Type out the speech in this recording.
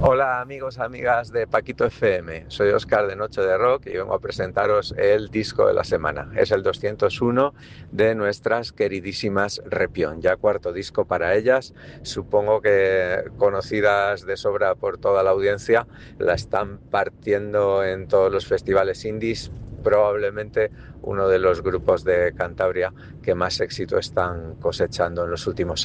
Hola amigos, amigas de Paquito FM, soy Óscar de Noche de Rock y vengo a presentaros el disco de la semana. Es el 201 de nuestras queridísimas Repión, ya cuarto disco para ellas, supongo que conocidas de sobra por toda la audiencia, la están partiendo en todos los festivales indies, probablemente uno de los grupos de Cantabria que más éxito están cosechando en los últimos años.